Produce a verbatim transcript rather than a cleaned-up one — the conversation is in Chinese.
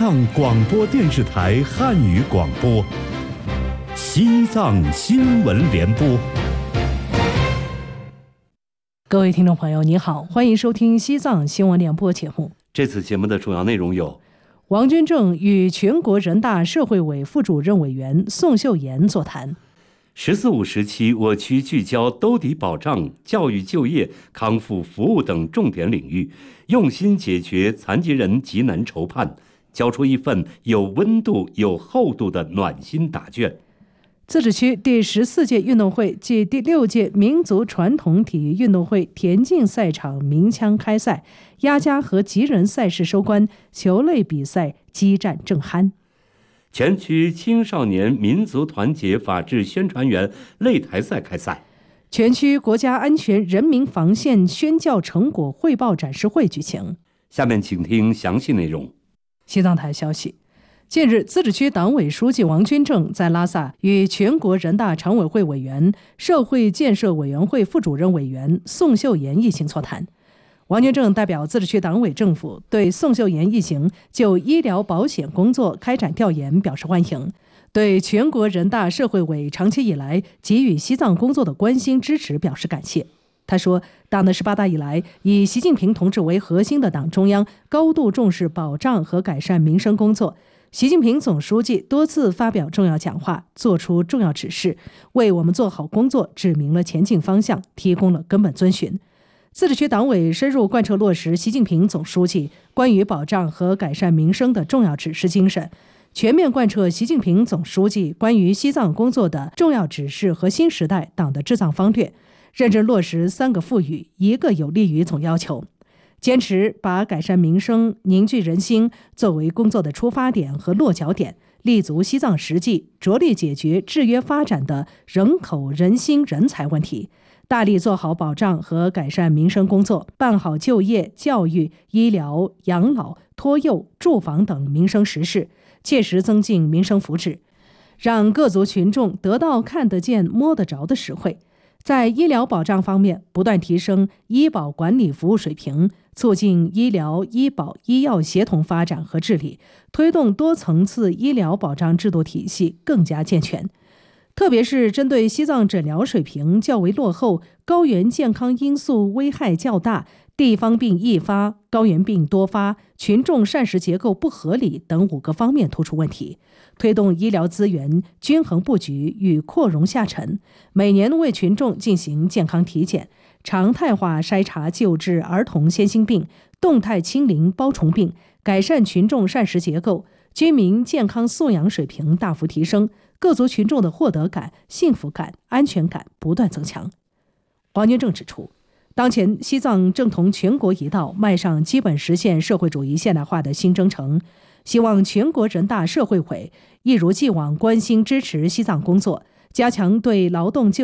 藏广播电视台汉语广播，西藏新闻联播。 各位听众朋友，你好，欢迎收听西藏新闻联播节目。 这次节目的主要内容有： 王军正与全国人大社会委副主任委员宋秀妍座谈； 十四五时期，我区聚焦兜底保障、教育、就业、康复服务等重点领域，用心解决残疾人急难愁盼，交出一份有温度、有厚度的暖心答卷。 自治区第十四届运动会暨第六届民族传统体育运动会田径赛场鸣枪开赛，压家和极人赛事收官，球类比赛激战正酣。 全区青少年民族团结法治宣传员擂台赛开赛。 全区国家安全人民防线宣教成果汇报展示会举行。 下面请听详细内容。 西藏台消息，近日，自治区党委书记王军正在拉萨与全国人大常委会委员、社会建设委员会副主任委员宋秀妍一行座谈。王军正代表自治区党委政府对宋秀妍一行就医疗保险工作开展调研表示欢迎，对全国人大社会委长期以来给予西藏工作的关心支持表示感谢。他说，党的十八大以来，以习近平同志为核心的党中央高度重视保障和改善民生工作。习近平总书记多次发表重要讲话，作出重要指示，为我们做好工作指明了前进方向，提供了根本遵循。自治区党委深入贯彻落实习近平总书记关于保障和改善民生的重要指示精神，全面贯彻习近平总书记关于西藏工作的重要指示和新时代党的治藏方略，认真落实三个赋予、一个有利于总要求，坚持把改善民生、凝聚人心作为工作的出发点和落脚点，立足西藏实际，着力解决制约发展的人口、人心、人才问题，大力做好保障和改善民生工作，办好就业、教育、医疗、养老、托幼、住房等民生实事，切实增进民生福祉，让各族群众得到看得见、摸得着的实惠。在医疗保障方面，不断提升医保管理服务水平，促进医疗、医保、医药协同发展和治理，推动多层次医疗保障制度体系更加健全。特别是针对西藏诊疗水平较为落后、高原健康因素危害较大、地方病易发、高原病多发、群众膳食结构不合理等五个方面突出问题，推动医疗资源均衡布局与扩容下沉，每年为群众进行健康体检，常态化筛查救治儿童先心病、动态清零包虫病，改善群众膳食结构，居民健康素养水平大幅提升，各族群众的获得感、幸福感、安全感不断增强。王军正指出，当前西藏正同全国一道迈上基本实现社会主义现代化的新征程，希望全国人大社会委一如既往关心支持西藏工作，加强对劳动就